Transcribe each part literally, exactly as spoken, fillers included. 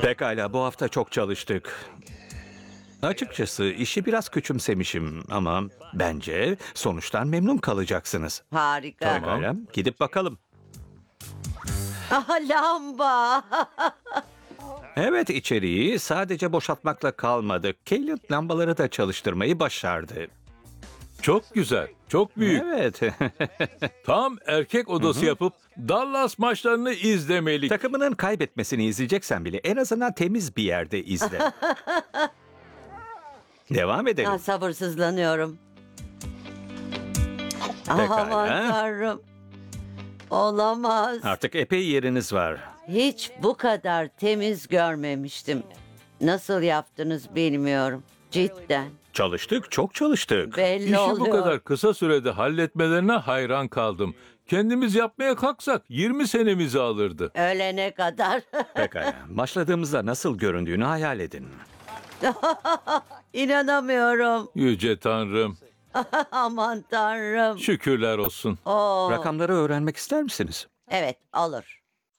Pekala, bu hafta çok çalıştık. Açıkçası işi biraz küçümsemişim ama bence sonuçtan memnun kalacaksınız. Harika. Pekala, gidip bakalım. Aha, lamba. Evet, içeriği sadece boşaltmakla kalmadı. Caleb lambaları da çalıştırmayı başardı. Çok güzel, çok büyük. Evet. Tam erkek odası yapıp Dallas maçlarını izlemelik. Takımının kaybetmesini izleyeceksen bile en azından temiz bir yerde izle. Devam edelim. Ha, sabırsızlanıyorum. Pekala. Aman tanrım. Olamaz. Artık epey yeriniz var. Hiç bu kadar temiz görmemiştim. Nasıl yaptınız bilmiyorum. Cidden. Çalıştık, çok çalıştık. Belli İşi oluyor. bu kadar kısa sürede halletmelerine hayran kaldım. Kendimiz yapmaya kalksak yirmi senemizi alırdı. Ölene kadar. Pekala. Başladığımızda nasıl göründüğünü hayal edin. İnanamıyorum. Yüce Tanrım, Aman tanrım. şükürler olsun. Oo. Rakamları öğrenmek ister misiniz? Evet, olur.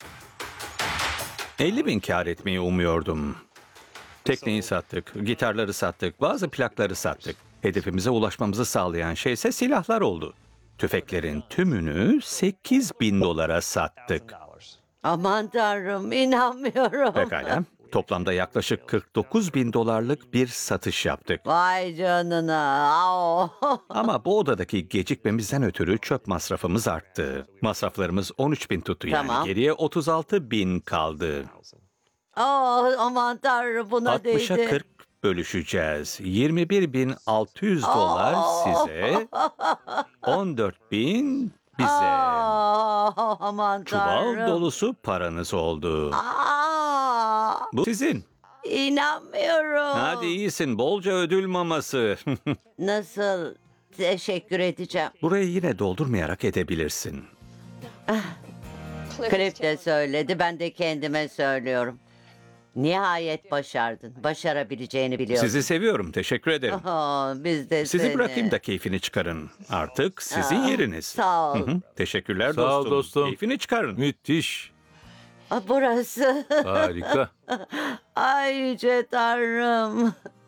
elli bin kar etmeyi umuyordum. Tekneyi sattık, gitarları sattık, bazı plakları sattık. Hedefimize ulaşmamızı sağlayan şey ise silahlar oldu. Tüfeklerin tümünü sekiz bin dolara sattık. Aman tanrım, inanmıyorum. Pekala. Toplamda yaklaşık kırk dokuz bin dolarlık bir satış yaptık. Vay canına. Au. Ama bu odadaki gecikmemizden ötürü çöp masrafımız arttı. Masraflarımız on üç bin tuttu, yani Tamam. geriye otuz altı bin kaldı. Aa, aman tanrım, buna altmışa değdi. kırk bölüşeceğiz. yirmi bir bin altı yüz dolar size, on dört bin bize. Aa, aman Çuval tanrım. dolusu paranız oldu. Aa, Bu sizin. inanmıyorum. Hadi iyisin, bolca ödül maması. Nasıl teşekkür edeceğim? Burayı yine doldurmayarak edebilirsin. Cliff de söyledi, ben de kendime söylüyorum. Nihayet başardın. Başarabileceğini biliyorum. Sizi seviyorum, teşekkür ederim. Aa, biz de Sizi seni. bırakayım da keyfini çıkarın. Artık sizin Aa, yeriniz. sağ ol. Hı hı, teşekkürler Sağ ol dostum. dostum. Keyfini çıkarın. Müthiş, Aa, burası. harika. Ay yüce tanrım.